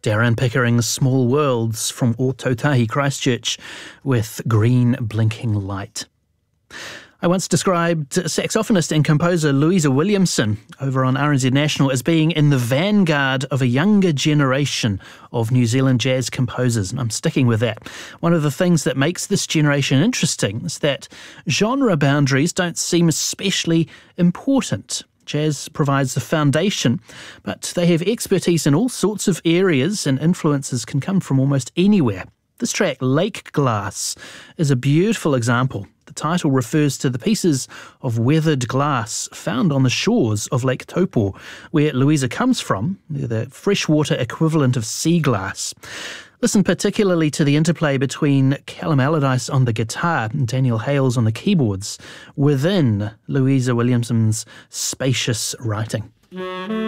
Darren Pickering's Small Worlds from Ōtautahi Christchurch with Green Blinking Light. I once described saxophonist and composer Louisa Williamson over on RNZ National as being in the vanguard of a younger generation of New Zealand jazz composers, and I'm sticking with that. One of the things that makes this generation interesting is that genre boundaries don't seem especially important. Jazz provides the foundation, but they have expertise in all sorts of areas, and influences can come from almost anywhere. This track, Lake Glass, is a beautiful example. The title refers to the pieces of weathered glass found on the shores of Lake Taupo, where Louisa comes from. They're the freshwater equivalent of sea glass. Listen particularly to the interplay between Callum Allardyce on the guitar and Daniel Hales on the keyboards within Louisa Williamson's spacious writing.